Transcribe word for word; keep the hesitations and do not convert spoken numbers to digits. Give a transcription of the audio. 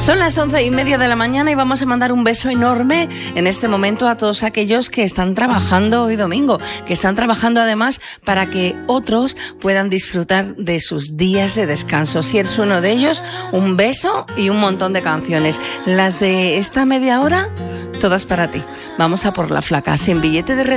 Son las once y media de la mañana y vamos a mandar un beso enorme en este momento a todos aquellos que están trabajando hoy domingo, que están trabajando además para que otros puedan disfrutar de sus días de descanso. Si eres uno de ellos, un beso y un montón de canciones. Las de esta media hora, todas para ti. Vamos a por la flaca, sin billete de